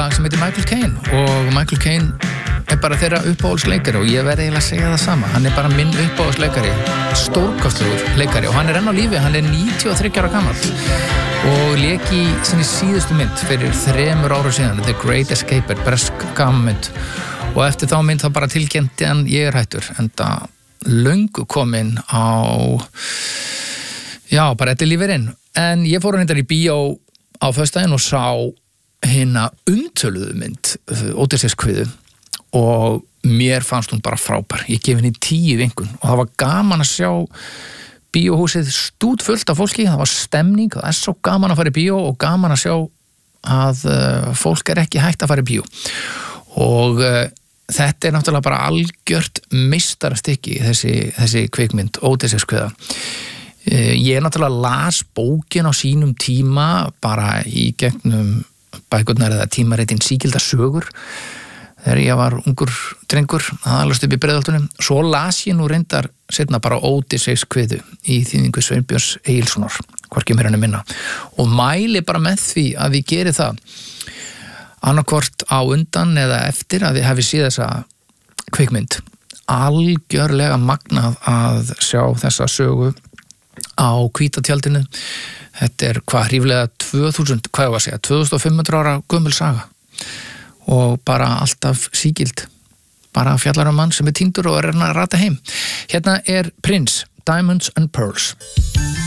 lag sem heitir Michael Caine og Michael Caine er bara þeirra uppáhaldsleikari og ég verði eiginlega að segja það sama. Hann er bara minn uppáhaldsleikari, stórkostlegur leikari og hann er enn á lífi, hann er 93 ára gamall og lék í sinni síðustu mynd fyrir 3 ára síðan, The Great Escaper, bresk gamanmynd og eftir þá mynd þá bara tilkynnti hann ég er hættur, enda löngu kominn á, já, bara eftir lífirinn. En ég fór reyndar í bíó á föstudaginn og sá hina umtöluðu mynd, Ódysseifskviðu og mér fannst hún bara frábær. Ég gef henni 10 vinkun og það var gaman að sjá bíóhúsið stútfullt af fólki, það var stemning, það er svo gaman að fara í bíó og gaman að sjá að fólk er ekki hægt að fara í bíó. Og þetta er náttúrulega bara algjört meistarastykki þessi kvikmynd, Ódysseifskviða. Ég náttúrulega las bókin á sínum tíma bara í gegnum bækurnar eða tímaritin Sígildar sögur þegar ég var ungur drengur að alast upp í Breiðholtinu. Svo las ég nú reyndar seinna bara Ódysseifskviðu í þýðingu Sveinbjörns Egilssonar, hvorki meira en minna, og mæli bara með því að við gerum það annarkvort á undan eða eftir að við hafi séð þessa kvikmynd. Algjörlega magnað að sjá þessa sögu á hvíta tjaldinu. Þetta er ríflega 2500 ára gömul saga og bara alltaf sígild, bara fjallar mann sem er týndur og er að rata heim. Hérna er Prince, Diamonds and Pearls.